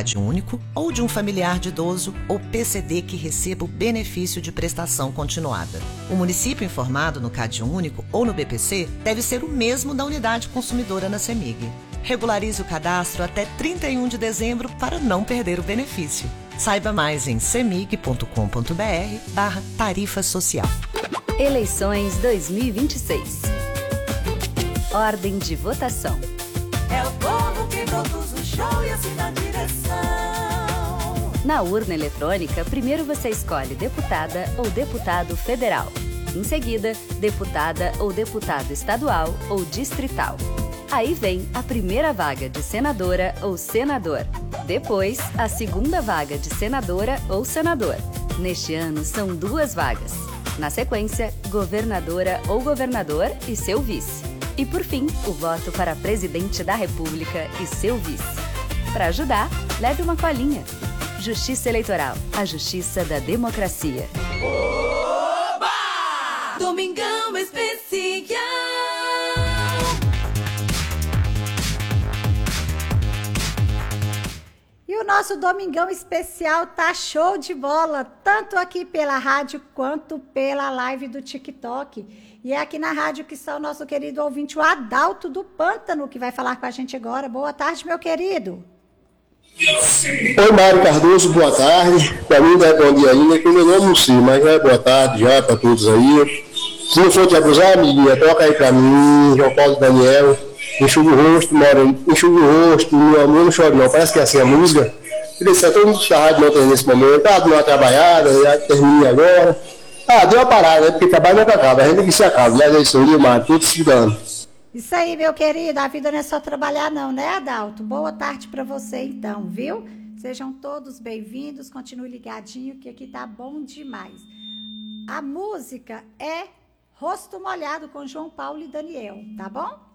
CadÚnico ou de um familiar de idoso ou PCD que receba o benefício de prestação continuada. O município informado no CadÚnico ou no BPC deve ser o mesmo da unidade consumidora na CEMIG. Regularize o cadastro até 31 de dezembro para não perder o benefício. Saiba mais em cemig.com.br/tarifa social. Eleições 2026. Ordem de votação. É o povo que produz o show e assina a direção. Na urna eletrônica, primeiro você escolhe deputada ou deputado federal. Em seguida, deputada ou deputado estadual ou distrital. Aí vem a primeira vaga de senadora ou senador. Depois, a segunda vaga de senadora ou senador. Neste ano, são 2 vagas. Na sequência, governadora ou governador e seu vice. E, por fim, o voto para presidente da República e seu vice. Para ajudar, leve uma colinha. Justiça Eleitoral, a justiça da democracia. Oba! Domingão Especial. E o nosso Domingão Especial tá show de bola, tanto aqui pela rádio quanto pela live do TikTok. E é aqui na rádio que está o nosso querido ouvinte, o Adalto do Pântano, que vai falar com a gente agora. Boa tarde, meu querido. Oi, Mário Cardoso, boa tarde. Para mim não é bom dia ainda, que eu não sei, mas já é boa tarde já para todos aí. Se não for te abusar, amiguinha, toca aí para mim, João Paulo Daniel. Enxuga o rosto, enxuga o rosto, meu amor, não chore não. Parece que é assim a música. Ele disse, todo mundo está rádio nesse momento, deu uma trabalhada, já terminei agora. Deu uma parada, porque trabalho nunca acaba, a gente tem que se acaba, né? Isso aí, Mário, tudo se dando. Isso aí, meu querido, a vida não é só trabalhar não, né, Adalto? Boa tarde para você então, viu? Sejam todos bem-vindos, continue ligadinho que aqui tá bom demais. A música é Rosto Molhado com João Paulo e Daniel, tá bom?